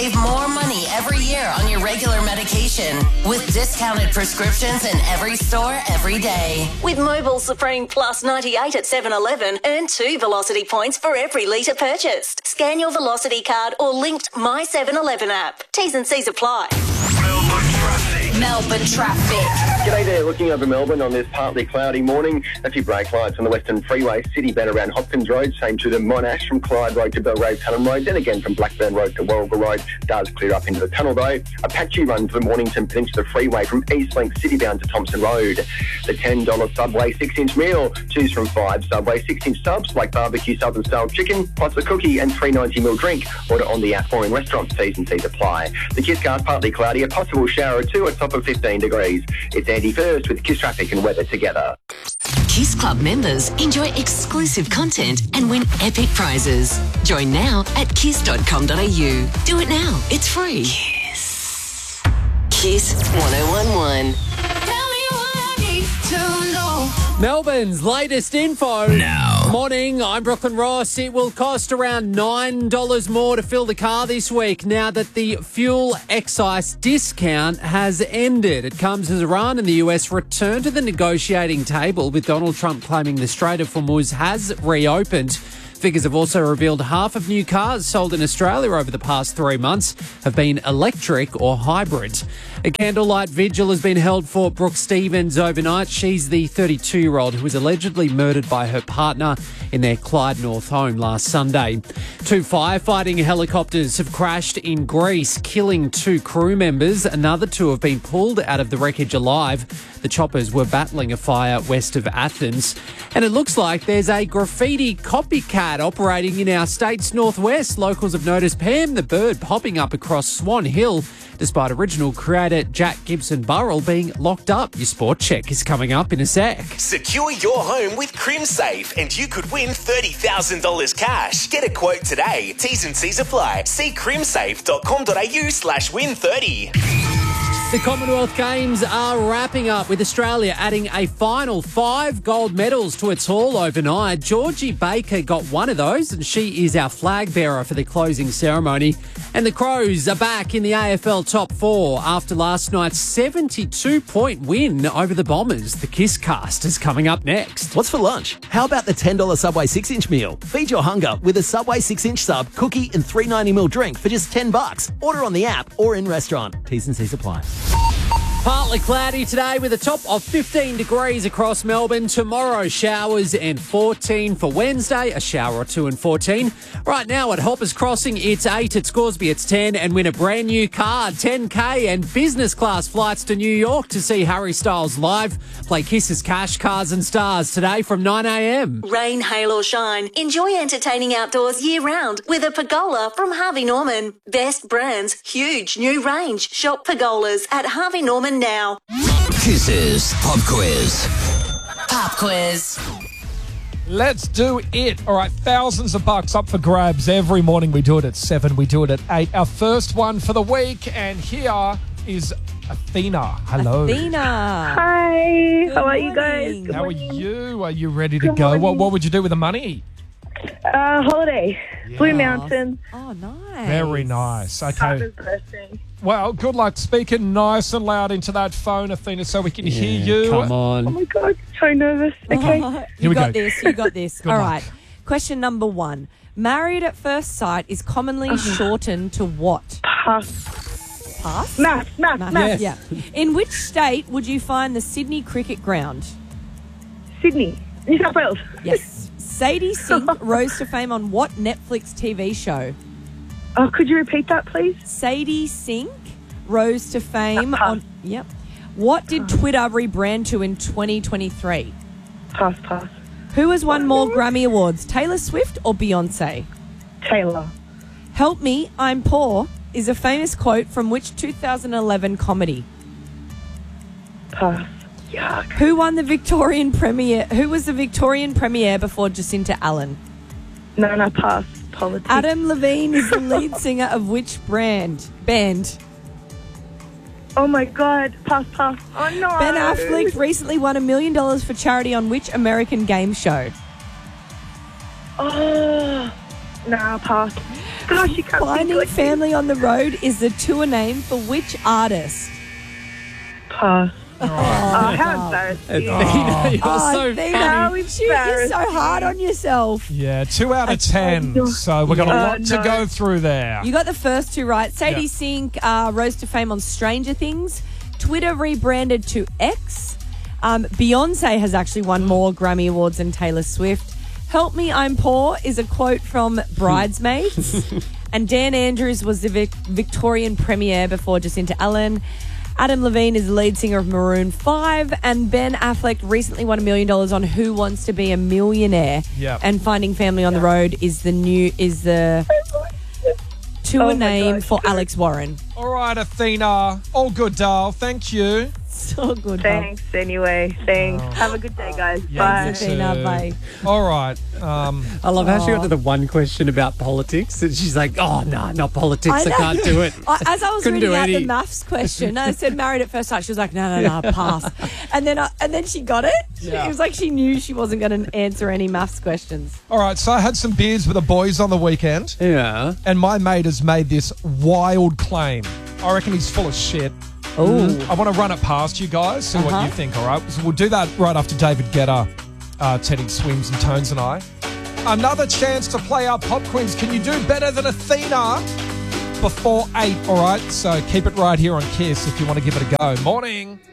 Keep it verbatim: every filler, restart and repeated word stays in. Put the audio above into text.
Save more money every year on your regular medication with discounted prescriptions in every store every day. With Mobile Supreme Plus ninety-eight at seven eleven, earn two Velocity points for every litre purchased. Scan your Velocity card or linked My seven eleven app. T's and C's apply. Melbourne traffic. Melbourne traffic. G'day there, looking over Melbourne on this partly cloudy morning. A few brake lights on the Western Freeway, City bound around Hopkins Road, same to the Monash from Clyde Road to Belgrave Tunnel Road, then again from Blackburn Road to Warragul Road. Does clear up into the tunnel though. A patchy run for the Mornington Peninsula Freeway from Eastlink City bound to Thompson Road. The ten dollars Subway six inch meal, choose from five Subway six inch subs like barbecue southern style chicken, plus a cookie and three ninety ml drink. Order on the app or in restaurants. T's and C's apply. The Kiss Card partly cloudy, a possible shower or two at top of fifteen degrees. It's Andy First with Kiss Traffic and Weather together. Kiss Club members enjoy exclusive content and win epic prizes. Join now at kiss dot com dot a u. Do it now. It's free. Kiss. Kiss one oh one one. Tell me what I need to know. Melbourne's latest info. Now. Morning, I'm Brooklyn Ross. It will cost around nine dollars more to fill the car this week now that the fuel excise discount has ended. It comes as Iran and the U S return to the negotiating table, with Donald Trump claiming the Strait of Hormuz has reopened. Figures have also revealed half of new cars sold in Australia over the past three months have been electric or hybrid. A candlelight vigil has been held for Brooke Stevens overnight. She's the thirty-two-year-old who was allegedly murdered by her partner in their Clyde North home last Sunday. Two firefighting helicopters have crashed in Greece, killing two crew members. Another two have been pulled out of the wreckage alive. The choppers were battling a fire west of Athens. And it looks like there's a graffiti copycat operating in our state's northwest. Locals have noticed Pam the bird popping up across Swan Hill, despite original creator Jack Gibson Burrell being locked up. Your sport check is coming up in a sec. Secure your home with CrimSafe and you could win thirty thousand dollars cash. Get a quote today. T's and C's apply. See crimsafe dot com dot a u slash win thirty. The Commonwealth Games are wrapping up, with Australia adding a final five gold medals to its haul overnight. Georgie Baker got one of those, and she is our flag bearer for the closing ceremony. And the Crows are back in the A F L top four after last night's seventy-two point win over the Bombers. The Kiss Cast is coming up next. What's for lunch? How about the ten dollars Subway six inch meal? Feed your hunger with a Subway six inch sub, cookie and three ninety ml drink for just ten bucks. Order on the app or in restaurant. T's and C's apply. Partly cloudy today with a top of fifteen degrees across Melbourne. Tomorrow, showers and fourteen for Wednesday, a shower or two and fourteen. Right now at Hoppers Crossing, it's eight. At Scoresby, it's ten. And win a brand new car, ten K and business class flights to New York to see Harry Styles live. Play Kiss's Cash, Cars and Stars today from nine a m. Rain, hail or shine, enjoy entertaining outdoors year-round with a pergola from Harvey Norman. Best brands, huge new range. Shop pergolas at Harvey Norman now. Kisses Pop Quiz. Pop quiz. Let's do it. All right, thousands of bucks up for grabs every morning. We do it at seven. We do it at eight. Our first one for the week, and here is Athena. Hello. Athena. Hi. Good How are you morning. guys? Good How are morning. you? Are you ready to Good go? What, morning. what would you do with the money? Uh, holiday. Yeah. Blue Mountain. Oh, nice. Very nice. Okay. Partner's birthday. Well, good luck speaking nice and loud into that phone, Athena, so we can hear you. Come Oh on. my God, so nervous. Okay. you Here we got go. this. You got this. Good All luck. right. Question number one. Married at first sight is commonly shortened to what? Pass. Pass? Math, math, Math, math. Yeah. In which state would you find the Sydney Cricket Ground? Sydney. New South Wales. Yes. Sadie Sink rose to fame on what Netflix T V show? Oh, could you repeat that, please? Sadie Sink rose to fame Pass. on... Yep. What did Twitter rebrand to in twenty twenty-three? Pass, pass. Who has won more Grammy Awards, Taylor Swift or Beyonce? Taylor. Help me, I'm poor is a famous quote from which two thousand eleven comedy? Pass. Yuck. Who won the Victorian premiere? Who was the Victorian premiere before Jacinta Allen? No, no, pass. Politics. Adam Levine is the lead singer of which brand? Band. Oh my God. Pass, pass. Oh no. Ben Affleck recently won a million dollars for charity on which American game show? Oh. Nah, pass. gosh, you can't Finding think like Family on the Road is the tour name for which artist? Pass. Oh, Oh, how embarrassing. Athena, you're Oh, so Athena, funny. you- You're so hard on yourself. Yeah, two out of ten. So we've got a Oh, lot to no. go through there. You got the first two right. Sadie Yeah. Sink uh, rose to fame on Stranger Things. Twitter rebranded to X. Um, Beyonce has actually won more Grammy Awards than Taylor Swift. Help Me, I'm Poor is a quote from Bridesmaids. And Dan Andrews was the Vic- Victorian premiere before Jacinta Allen. Adam Levine is the lead singer of Maroon five, and Ben Affleck recently won a million dollars on Who Wants to Be a Millionaire. Yep. And Finding Family on the Road is the new is the tour Oh my name gosh. for Alex Warren. All right, Athena. All good, doll. Thank you. So good. Thanks anyway. Thanks. Have a good day, guys. Bye. Athena, too. bye. All right. Um, I love how she got to the one question about politics and she's like, oh, no, not politics. I, know. can't do it. I, as I was Couldn't reading do out any. the maths question, I said married at first sight. She was like, no, no, no, pass. And then, I, and then she got it. Yeah. It was like she knew she wasn't going to answer any maths questions. all right. So I had some beers with the boys on the weekend, Yeah. and my mate has made this wild claim. I reckon he's full of shit. Oh, I want to run it past you guys, see what Uh-huh. you think, all right? So we'll do that right after David Guetta, uh, Teddy Swims and Tones and I. Another chance to play our pop quiz. Can you do better than Athena before eight, all right? So keep it right here on Kiss if you want to give it a go. Morning.